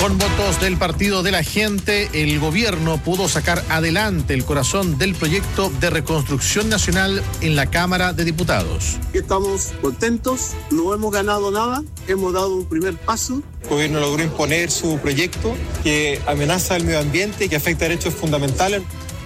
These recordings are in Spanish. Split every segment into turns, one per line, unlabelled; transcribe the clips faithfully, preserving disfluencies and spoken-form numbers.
Con votos del Partido de la Gente, el gobierno pudo sacar adelante el corazón del proyecto de reconstrucción nacional en la Cámara de Diputados.
Estamos contentos, no hemos ganado nada, hemos dado un primer paso.
El gobierno logró imponer su proyecto que amenaza el medio ambiente y que afecta derechos fundamentales.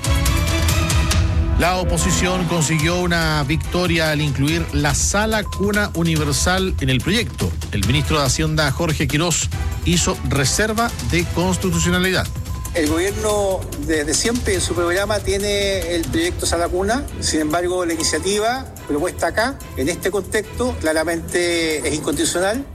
La oposición consiguió una victoria al incluir la sala cuna universal en el proyecto. El ministro de Hacienda, Jorge Quirós, hizo reserva de constitucionalidad.
El gobierno desde siempre en su programa tiene el proyecto Sala Cuna, sin embargo la iniciativa propuesta acá, en este contexto, claramente es inconstitucional.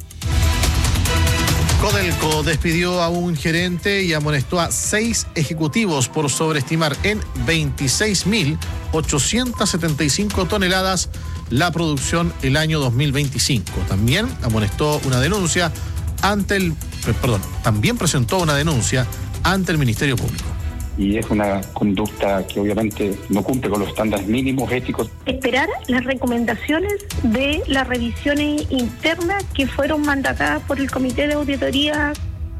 Codelco despidió a un gerente y amonestó a seis ejecutivos por sobreestimar en veintiséis mil ochocientas setenta y cinco toneladas la producción el año dos mil veinticinco. También amonestó una denuncia ante el, perdón, también presentó una denuncia ante el Ministerio Público.
Y es una conducta que obviamente no cumple con los estándares mínimos éticos.
Esperar las recomendaciones de las revisiones internas que fueron mandatadas por el Comité de Auditoría.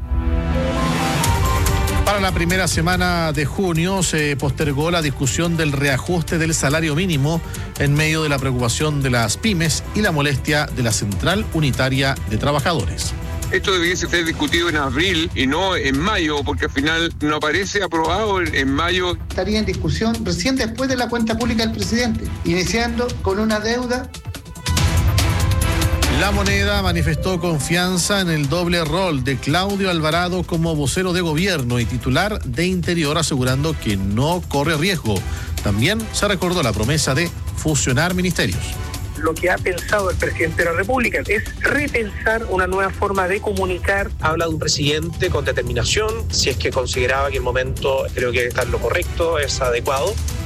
Para la primera semana de junio se postergó la discusión del reajuste del salario mínimo en medio de la preocupación de las pymes y la molestia de la Central Unitaria de Trabajadores.
Esto debiese ser discutido en abril y no en mayo, porque al final no aparece aprobado en, en mayo.
Estaría en discusión recién después de la cuenta pública del presidente, iniciando con una deuda.
La Moneda manifestó confianza en el doble rol de Claudio Alvarado como vocero de gobierno y titular de Interior, asegurando que no corre riesgo. También se recordó la promesa de fusionar ministerios.
Lo que ha pensado el presidente de la República es repensar una nueva forma de comunicar.
Habla de un presidente con determinación, si es que consideraba que el momento, creo que está en lo correcto, es adecuado.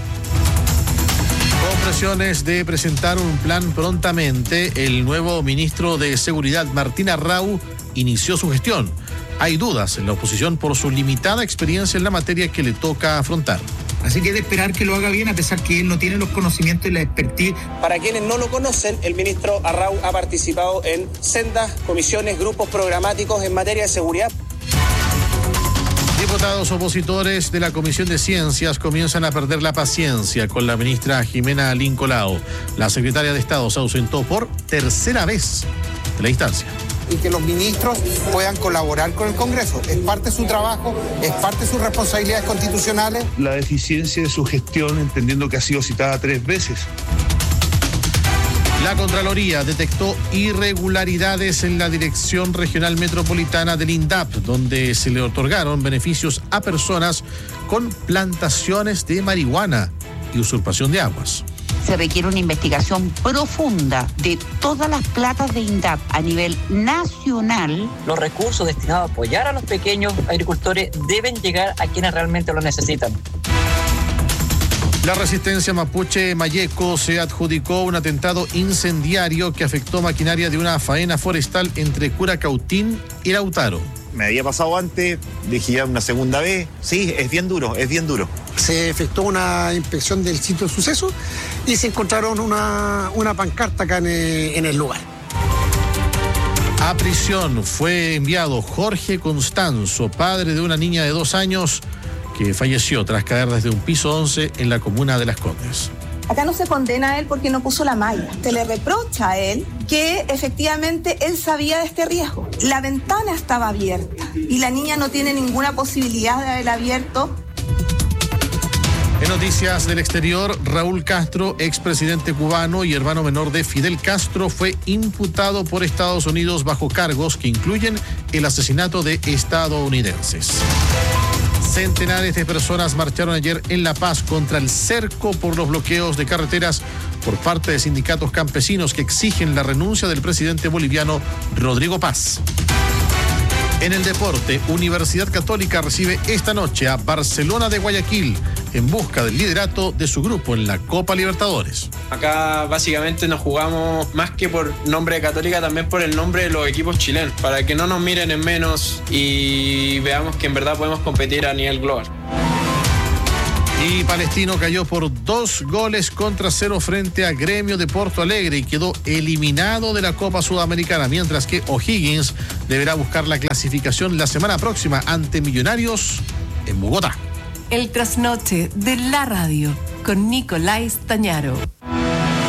Con presiones de presentar un plan prontamente, el nuevo ministro de Seguridad, Martín Arrau, inició su gestión. Hay dudas en la oposición por su limitada experiencia en la materia que le toca afrontar.
Así que es de esperar que lo haga bien, a pesar que él no tiene los conocimientos y la expertise.
Para quienes no lo conocen, el ministro Arrau ha participado en sendas, comisiones, grupos programáticos en materia de seguridad.
Diputados opositores de la Comisión de Ciencias comienzan a perder la paciencia con la ministra Jimena Lincolao. La secretaria de Estado se ausentó por tercera vez de la instancia.
Y que los ministros puedan colaborar con el Congreso. Es parte de su trabajo, es parte de sus responsabilidades constitucionales.
La deficiencia de su gestión, entendiendo que ha sido citada tres veces.
La Contraloría detectó irregularidades en la Dirección Regional Metropolitana del INDAP, donde se le otorgaron beneficios a personas con plantaciones de marihuana y usurpación de aguas.
Se requiere una investigación profunda de todas las platas de INDAP a nivel nacional.
Los recursos destinados a apoyar a los pequeños agricultores deben llegar a quienes realmente lo necesitan.
La resistencia mapuche Mayeco se adjudicó un atentado incendiario que afectó maquinaria de una faena forestal entre Curacautín y Lautaro.
Me había pasado antes, dije ya una segunda vez. Sí, es bien duro, es bien duro.
Se efectuó una inspección del sitio de suceso y se encontraron una, una pancarta acá en el, en el lugar.
A prisión fue enviado Jorge Constanzo, padre de una niña de dos años que falleció tras caer desde un piso once en la comuna de Las Condes.
Acá no se condena a él porque no puso la malla. Se le reprocha a él que efectivamente él sabía de este riesgo. La ventana estaba abierta y la niña no tiene ninguna posibilidad de haberla abierto.
En noticias del exterior, Raúl Castro, expresidente cubano y hermano menor de Fidel Castro, fue imputado por Estados Unidos bajo cargos que incluyen el asesinato de estadounidenses. Centenares de personas marcharon ayer en La Paz contra el cerco por los bloqueos de carreteras por parte de sindicatos campesinos que exigen la renuncia del presidente boliviano Rodrigo Paz. En el deporte, Universidad Católica recibe esta noche a Barcelona de Guayaquil en busca del liderato de su grupo en la Copa Libertadores.
Acá básicamente nos jugamos más que por nombre de Católica, también por el nombre de los equipos chilenos, para que no nos miren en menos y veamos que en verdad podemos competir a nivel global.
Y Palestino cayó por dos goles contra cero frente a Gremio de Porto Alegre y quedó eliminado de la Copa Sudamericana, mientras que O'Higgins deberá buscar la clasificación la semana próxima ante Millonarios en Bogotá.
El trasnoche de la radio con Nicolás Tañaro.